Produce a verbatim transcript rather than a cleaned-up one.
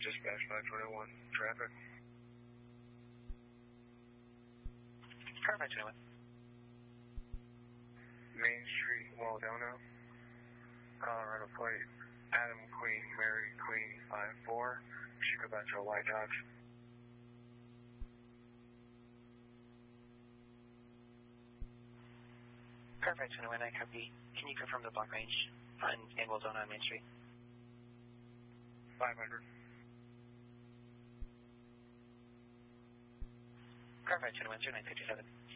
dispatch five twenty-one, traffic. Car five twenty-one. Main Street, Waldona. Colorado plate, Adam Queen, Mary Queen, five four. Should go back to a white Dodge. Car five twenty-one, I copy. Can you confirm the block range on in Waldona on Main Street? five hundred. Car five twenty-one, zero nine fifty-seven.